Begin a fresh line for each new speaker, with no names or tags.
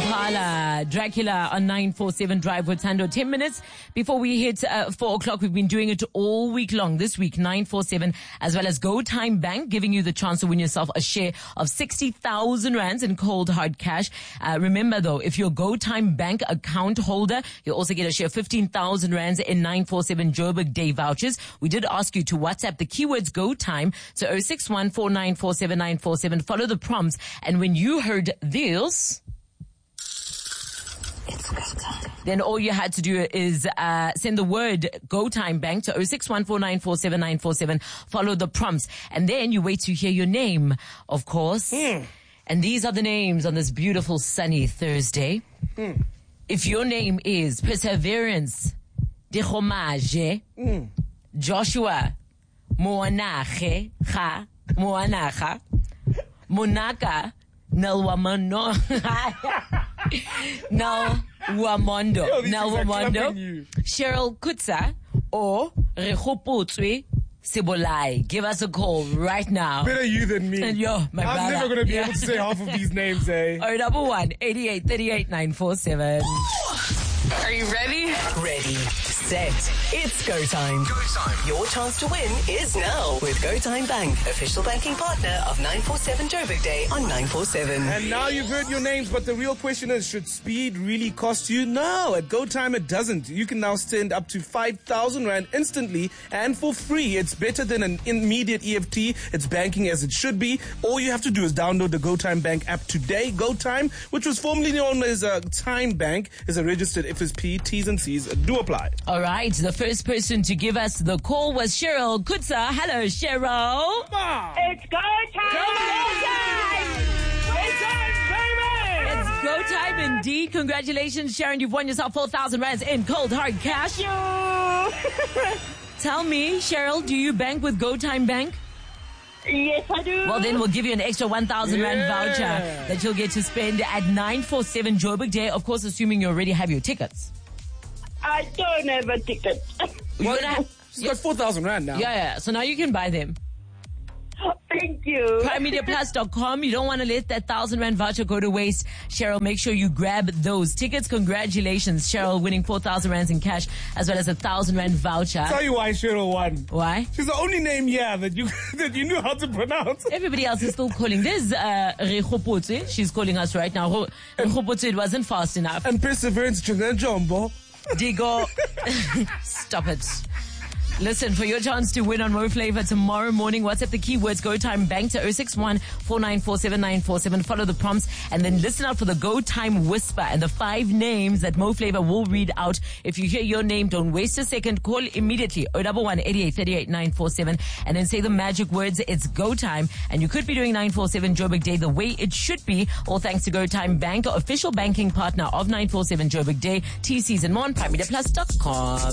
Impala, Dracula on 947 Drive with Tando. 10 minutes before we hit 4 o'clock. We've been doing it all week long. This week, 947, as well as Go Time Bank, giving you the chance to win yourself a share of 60,000 rands in cold hard cash. Remember though, if you're Go Time Bank account holder, you'll also get a share of 15,000 rands in 947 Joburg Day vouchers. We did ask you to WhatsApp the keywords Go Time to 06149479947. Follow the prompts, and when you heard this, then all you had to do is send the word Go Time Bank to 06149479947. Follow the prompts, and then you wait to hear your name, of course. And these are the names on this beautiful sunny Thursday. If your name is Perseverance Dihomage, Joshua Moanache Ha Moanacha, Monaka Nelwamondo, Cheryl Kutsa, or Rehopotswe Sibolai. Give us a call right now.
Better you than me.
And yo, my brother.
I'm never going to be able to say half of these names, eh?
011-8838-947.
Are you ready?
Ready, set, it's go time.
Go time.
Your chance to win is now with Go Time Bank, official banking partner of 947 Joburg Day on 947.
And now you've heard your names, but the real question is, should speed really cost you? No, at Go Time it doesn't. You can now send up to 5,000 Rand instantly and for free. It's better than an immediate EFT. It's banking as it should be. All you have to do is download the Go Time Bank app today. Go Time, which was formerly known as Time Bank, is a registered FSP. T's and C's do apply.
All right, the first person to give us the call was Cheryl Kutsa. Hello, Cheryl.
It's go time!
Go time, baby! It's go time indeed. Congratulations, Sharon. You've won yourself 4,000 rands in cold hard cash. Tell me, Cheryl, do you bank with Go Time Bank?
Yes, I do.
Well, then we'll give you an extra 1,000 Rand voucher that you'll get to spend at 947 Joburg Day. Of course, assuming you already have your tickets.
I don't have a ticket.
She's got 4,000 Rand now.
Yeah. So now you can buy them.
Thank you.
PrimeMediaPlus.com. You don't want to let that 1,000 Rand voucher go to waste. Cheryl, make sure you grab those tickets. Congratulations, Cheryl, winning 4,000 Rands in cash as well as a 1,000 Rand voucher.
Tell you why Cheryl won.
Why?
She's the only name here that you knew how to pronounce.
Everybody else is still calling. There's Rehopotswe. She's calling us right now. Rehopotswe, it wasn't fast enough.
And Perseverance Jumbo.
Digo. Stop it. Listen, for your chance to win on Mo Flavor tomorrow morning, WhatsApp the keywords Go Time Bank to 06149479947. Follow the prompts and then listen out for the Go Time Whisper and the 5 names that Mo Flavor will read out. If you hear your name, don't waste a second. Call immediately 011-8838-947 and then say the magic words. It's Go Time, and you could be doing 947 Joburg Day the way it should be. All thanks to Go Time Bank, official banking partner of 947 Joburg Day. TCs and more on PrimeMediaPlus.com.